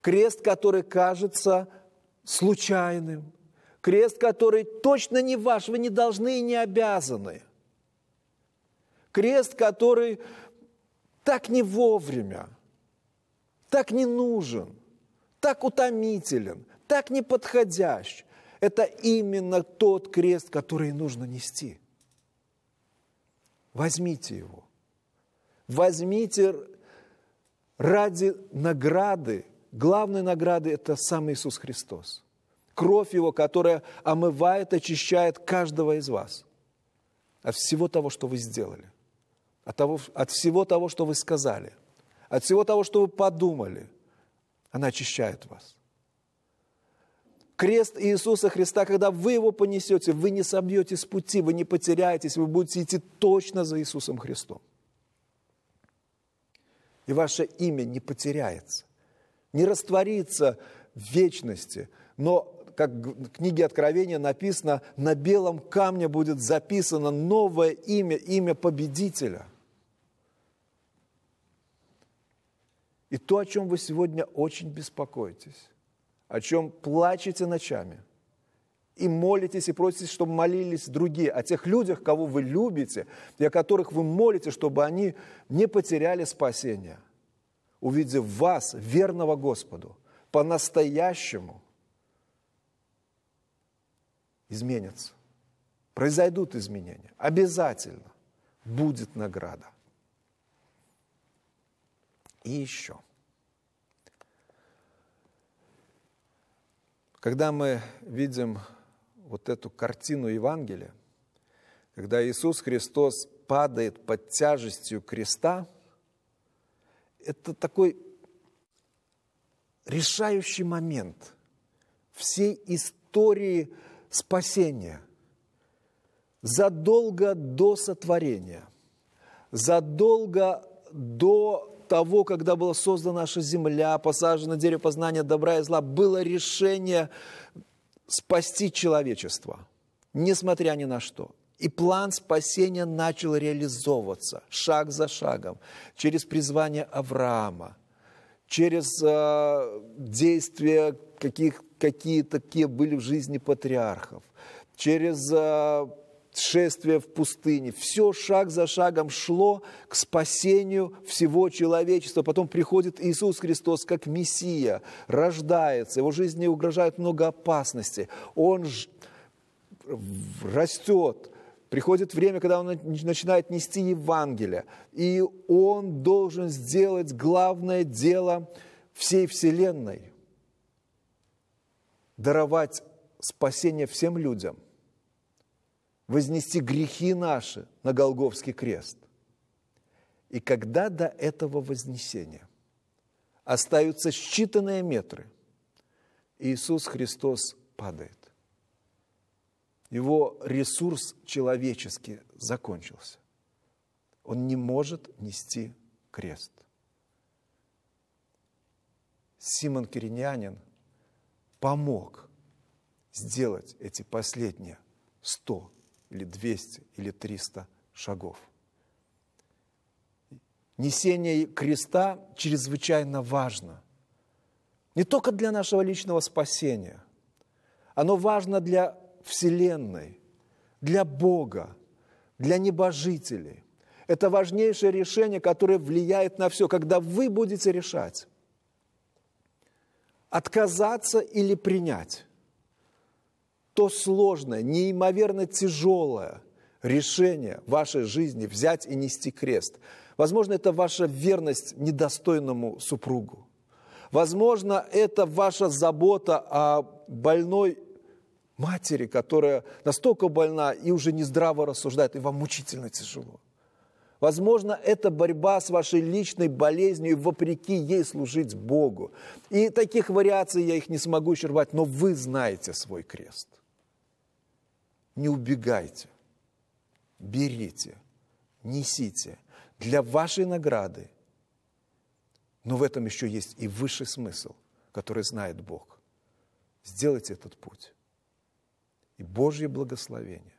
Крест, который кажется случайным. Крест, который точно не ваш, вы не должны и не обязаны. Крест, который так не вовремя, так не нужен, так утомителен, так неподходящ. Это именно тот крест, который нужно нести. Возьмите его. Возьмите ради награды. Главной награды – это сам Иисус Христос. Кровь Его, которая омывает, очищает каждого из вас. От всего того, что вы сделали. От всего того, что вы сказали. От всего того, что вы подумали. Она очищает вас. Крест Иисуса Христа, когда вы его понесете, вы не собьетесь с пути, вы не потеряетесь, вы будете идти точно за Иисусом Христом. И ваше имя не потеряется, не растворится в вечности, но, как в книге Откровения написано, на белом камне будет записано новое имя, имя победителя. И то, о чем вы сегодня очень беспокоитесь, о чем плачете ночами, и молитесь, и просите, чтобы молились другие, о тех людях, кого вы любите, и о которых вы молите, чтобы они не потеряли спасение, увидев вас, верного Господу, по-настоящему изменятся. Произойдут изменения. Обязательно будет награда. И еще. Когда мы видим вот эту картину Евангелия, когда Иисус Христос падает под тяжестью креста, это такой решающий момент всей истории спасения. Задолго до сотворения, задолго до того, когда была создана наша земля, посажено дерево познания добра и зла, было решение спасти человечество, несмотря ни на что. И план спасения начал реализовываться шаг за шагом, через призвание Авраама, через действия, какие такие были в жизни патриархов, через шествие в пустыне. Все шаг за шагом шло к спасению всего человечества. Потом приходит Иисус Христос как Мессия, рождается, его жизни угрожает много опасностей. Он растет. Приходит время, когда он начинает нести Евангелие, и он должен сделать главное дело всей вселенной – даровать спасение всем людям, вознести грехи наши на Голгофский крест. И когда до этого вознесения остаются считанные метры, Иисус Христос падает. Его ресурс человеческий закончился. Он не может нести крест. Симон Киринянин помог сделать эти последние 100 или 200 или 300 шагов. Несение креста чрезвычайно важно. Не только для нашего личного спасения. Оно важно для Вселенной, для Бога, для небожителей. Это важнейшее решение, которое влияет на все. Когда вы будете решать, отказаться или принять то сложное, неимоверно тяжелое решение в вашей жизни взять и нести крест. Возможно, это ваша верность недостойному супругу. Возможно, это ваша забота о больной матери, которая настолько больна и уже нездраво рассуждает, и вам мучительно тяжело. Возможно, это борьба с вашей личной болезнью, и вопреки ей служить Богу. И таких вариаций я их не смогу исчерпать, но вы знаете свой крест. Не убегайте, берите, несите для вашей награды. Но в этом еще есть и высший смысл, который знает Бог. Сделайте этот путь. И Божье благословение,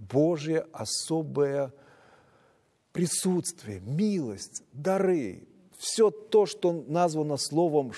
Божье особое присутствие, милость, дары, все то, что названо словом